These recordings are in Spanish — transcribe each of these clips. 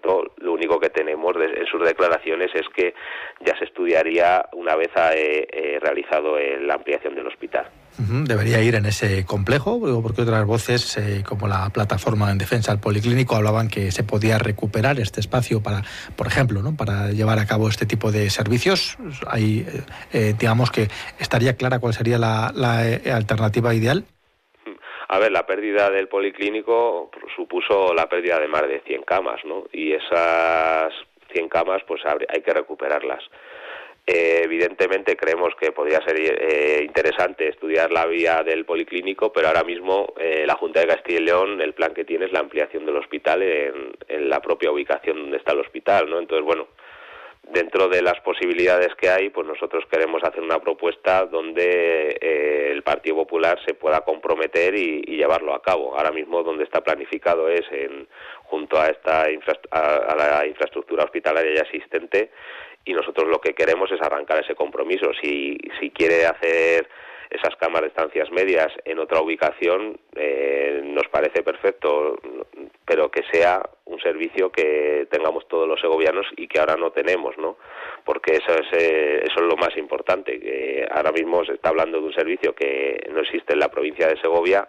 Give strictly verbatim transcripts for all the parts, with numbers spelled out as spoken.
momento lo único que tenemos de, en sus declaraciones es que ya se estudiaría una vez ha, eh, eh, realizado eh, la ampliación del hospital. Debería ir en ese complejo, porque otras voces, eh, como la Plataforma en Defensa del Policlínico, hablaban que se podía recuperar este espacio para, por ejemplo, ¿no?, para llevar a cabo este tipo de servicios. Ahí, eh, digamos que estaría clara cuál sería la, la eh, alternativa ideal. A ver, la pérdida del policlínico supuso la pérdida de más de cien camas, ¿no? Y esas cien camas, pues hay que recuperarlas. Eh, evidentemente creemos que podría ser eh, interesante estudiar la vía del policlínico, pero ahora mismo eh, la Junta de Castilla y León, el plan que tiene es la ampliación del hospital en, en la propia ubicación donde está el hospital, ¿no? Entonces, bueno, dentro de las posibilidades que hay, pues nosotros queremos hacer una propuesta donde eh, el Partido Popular se pueda comprometer y, y llevarlo a cabo. Ahora mismo donde está planificado es en junto a esta infra, a, a la infraestructura hospitalaria ya existente, y nosotros lo que queremos es arrancar ese compromiso. Si, si quiere hacer esas camas de estancias medias en otra ubicación, eh, nos parece perfecto, pero que sea un servicio que tengamos todos los segovianos y que ahora no tenemos, ¿no? Porque eso es eh, eso es lo más importante, que ahora mismo se está hablando de un servicio que no existe en la provincia de Segovia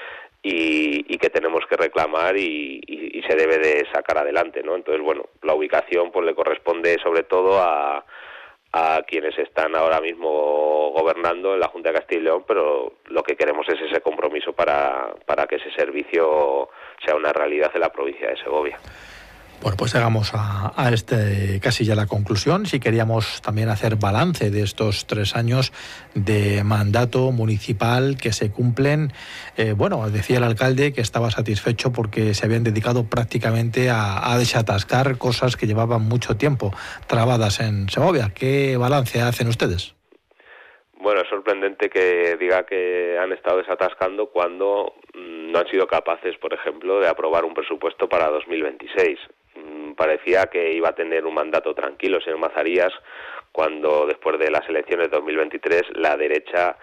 y, y que tenemos que reclamar y, y, y se debe de sacar adelante, ¿no? Entonces, bueno, la ubicación pues le corresponde sobre todo a a quienes están ahora mismo gobernando en la Junta de Castilla y León, pero lo que queremos es ese compromiso para, para que ese servicio sea una realidad en la provincia de Segovia. Bueno, pues llegamos a, a este casi ya la conclusión. Si queríamos también hacer balance de estos tres años de mandato municipal que se cumplen, eh, bueno, decía el alcalde que estaba satisfecho porque se habían dedicado prácticamente a, a desatascar cosas que llevaban mucho tiempo trabadas en Segovia. ¿Qué balance hacen ustedes? Bueno, es sorprendente que diga que han estado desatascando cuando mmm, no han sido capaces, por ejemplo, de aprobar un presupuesto para dos mil veintiséis. Mmm, parecía que iba a tener un mandato tranquilo, señor Mazarías, cuando después de las elecciones de dos mil veintitrés la derecha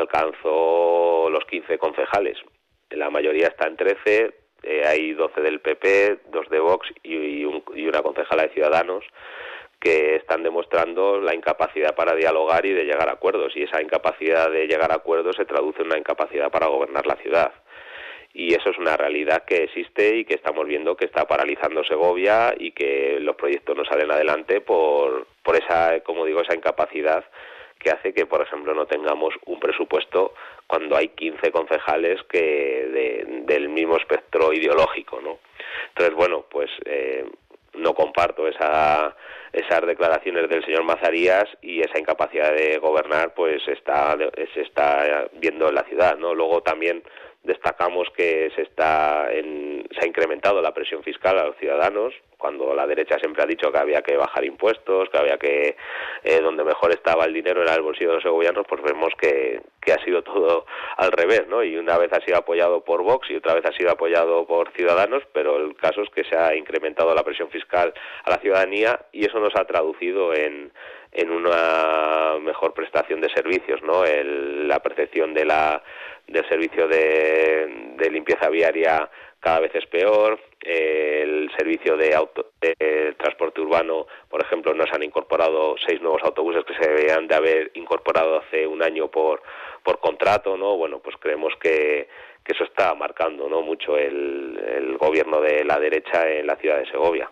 alcanzó los quince concejales. La mayoría está en trece, eh, hay doce del P P, dos de Vox y, y, un, y una concejala de Ciudadanos, que están demostrando la incapacidad para dialogar y de llegar a acuerdos, y esa incapacidad de llegar a acuerdos se traduce en una incapacidad para gobernar la ciudad. Y eso es una realidad que existe y que estamos viendo que está paralizando Segovia y que los proyectos no salen adelante por, por esa, como digo, esa incapacidad que hace que, por ejemplo, no tengamos un presupuesto cuando hay quince concejales que de, del mismo espectro ideológico, ¿no? Entonces, bueno, pues eh, no comparto esa, esas declaraciones del señor Mazarías, y esa incapacidad de gobernar pues está se está viendo en la ciudad, ¿no? Luego también destacamos que se está en, se ha incrementado la presión fiscal a los ciudadanos, cuando la derecha siempre ha dicho que había que bajar impuestos, que había que eh, donde mejor estaba el dinero era el bolsillo de los segovianos. Pues vemos que, que ha sido todo al revés, ¿no? Y una vez ha sido apoyado por Vox y otra vez ha sido apoyado por Ciudadanos, pero el caso es que se ha incrementado la presión fiscal a la ciudadanía, y eso nos ha traducido en en una mejor prestación de servicios, ¿no? El, la percepción de la del servicio de, de limpieza viaria cada vez es peor. El servicio de, auto, de transporte urbano, por ejemplo, nos han incorporado seis nuevos autobuses que se deberían de haber incorporado hace un año por por contrato, ¿no? Bueno, pues creemos que, que eso está marcando, ¿no?, mucho el, el gobierno de la derecha en la ciudad de Segovia.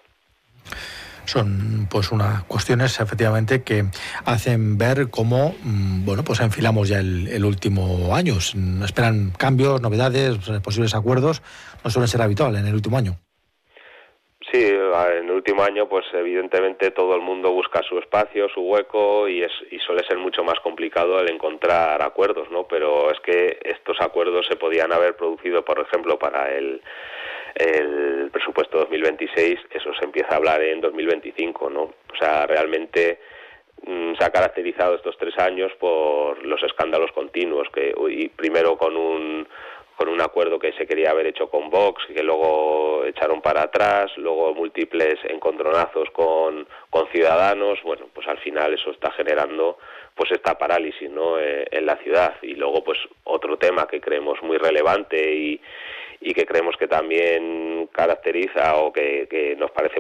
Son pues unas cuestiones efectivamente que hacen ver cómo, bueno, pues enfilamos ya el, el último año. Esperan cambios, novedades, posibles acuerdos. No suelen ser habitual en el último año. Sí, en el último año pues evidentemente todo el mundo busca su espacio, su hueco, y es y suele ser mucho más complicado el encontrar acuerdos, ¿no? Pero es que estos acuerdos se podían haber producido, por ejemplo, para el el presupuesto dos mil veintiséis, eso se empieza a hablar en dos mil veinticinco, ¿no? O sea, realmente mmm, se ha caracterizado estos tres años por los escándalos continuos, que y primero con un con un acuerdo que se quería haber hecho con Vox, que luego echaron para atrás, luego múltiples encontronazos con, con Ciudadanos. Bueno, pues al final eso está generando pues esta parálisis, ¿no?, eh, en la ciudad. Y luego pues otro tema que creemos muy relevante y, y que creemos que también caracteriza o que, que nos parece